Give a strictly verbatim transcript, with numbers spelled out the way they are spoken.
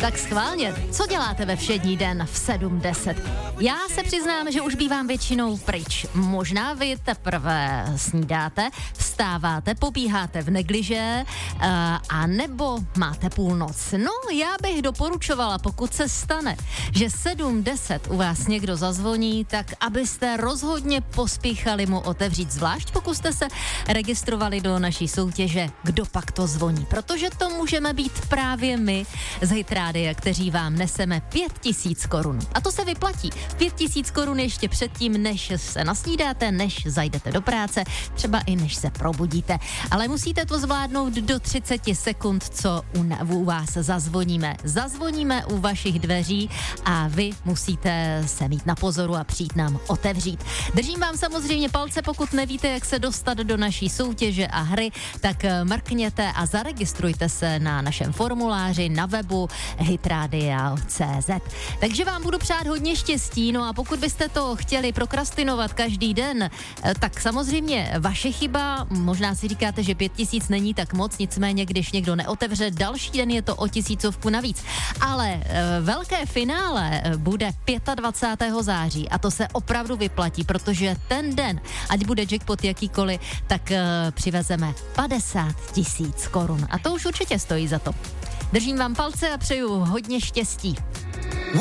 Tak schválně, co děláte ve všední den v sedm deset? Já se přiznám, že už bývám většinou pryč. Možná vy teprve snídáte, vstáváte, pobíháte v negliže, uh, a nebo máte půlnoc. No, já bych doporučovala, pokud se stane, že sedm deset u vás někdo zazvoní, tak abyste rozhodně pospíchali mu otevřít, zvlášť pokud jste se registrovali do naší soutěže Kdo pak to zvoní, protože to můžeme být právě my z Hit Rádia, kteří vám neseme pět tisíc korun. A to se vyplatí. Pět tisíc korun ještě předtím, než se nasnídáte, než zajdete do práce, třeba i než se probudíte. Ale musíte to zvládnout do třicet sekund, co u, u vás zazvoníme. Zazvoníme u vašich dveří a vy musíte se mít na pozoru a přijít nám otevřít. Držím vám samozřejmě palce, pokud nevíte, jak se dostat do naší soutěže a hry, tak mrkněte a zaregistrujte se na našem formuláři na webu hitradio tečka cé zet. Takže vám budu přát hodně štěstí, no a pokud byste to chtěli prokrastinovat každý den, tak samozřejmě vaše chyba, možná si říkáte, že pět tisíc není tak moc, nicméně když někdo neotevře, další den je to o tisícovku navíc. Ale e, velké finále bude dvacátého pátého září a to se opravdu vyplatí, protože ten den, ať bude jackpot jakýkoliv, tak e, přivezeme padesát tisíc korun a to už určitě stojí za to. Držím vám palce a přeju hodně štěstí.